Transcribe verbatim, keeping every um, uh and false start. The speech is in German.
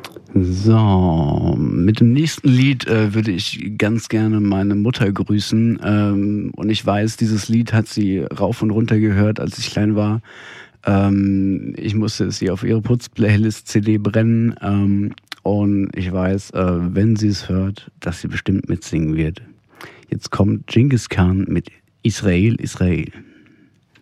So, mit dem nächsten Lied äh, würde ich ganz gerne meine Mutter grüßen. Ähm, und ich weiß, dieses Lied hat sie rauf und runter gehört, als ich klein war. Ähm, ich musste es ihr auf ihre Putz-Playlist-C D brennen. Ähm, und ich weiß, äh, wenn sie es hört, dass sie bestimmt mitsingen wird. Jetzt kommt Genghis Khan mit Israel, Israel.